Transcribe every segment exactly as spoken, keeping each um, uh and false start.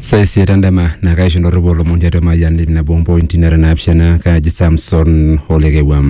Saisi etandama na kaisho ndorobolo mondiato mayandi na bombo intinera na apshana kaji Samson Holegewam.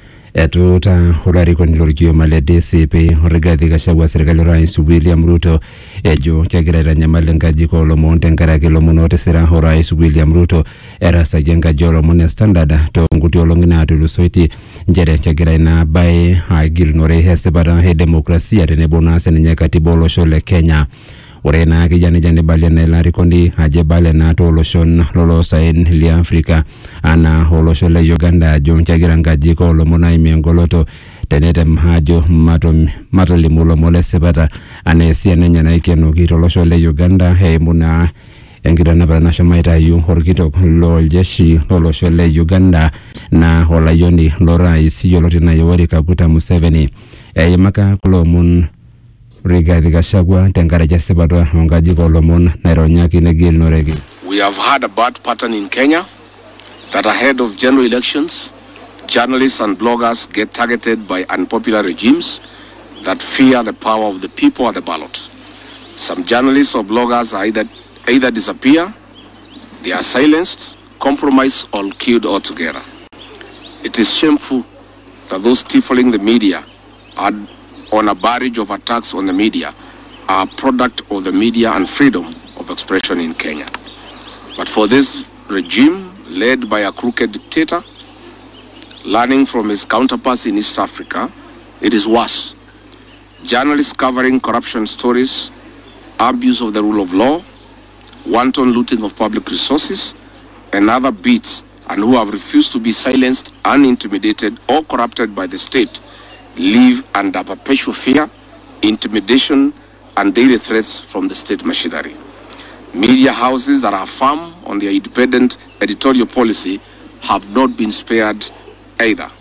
Etuta hulariko nilorikio male D C P Rigathi Gachagua serikali rais William Ruto ejo chagira nyamale ngaji ko lomonte ngarake lomonote sera rais William Ruto era sajenga jolo mone standard to nguti olongina atulusoiti njere chagira na bae agil nore hesebara he demokrasia tene bonase ne nyakati bolo shole Kenya. Orena kijani jani bale na ilari kondi haje bale na to loshon lolo sain li Afrika ana holoshole Uganda jo chagira ngaji ko lomona imiengoloto tenete mhajo mato mato limulo mole sebata anesia nenya na ikeno kito loshole Uganda he muna engira na bana shamaita yu horkito lo jeshi lolo shole Uganda na hola yoni lora isi yoloti na yoweri Kaguta Museveni e maka kulo mun Rigathi Gachagua tengara jasebado ongaji ko lomon naironyaki negil noregi. We have had a bad pattern in Kenya that ahead of general elections, journalists and bloggers get targeted by unpopular regimes that fear the power of the people at the ballot. Some journalists or bloggers either either disappear, they are silenced, compromised, or killed altogether. It is shameful that those stifling the media are on a barrage of attacks on the media are a product of the media and freedom of expression in Kenya. But for this regime led by a crooked dictator, learning from his counterparts in East Africa, it is worse. Journalists covering corruption stories, abuse of the rule of law, wanton looting of public resources, and other beats, and who have refused to be silenced, unintimidated, or corrupted by the state, live under perpetual fear, intimidation, and daily threats from the state machinery. Media houses that are firm on their independent editorial policy have not been spared either.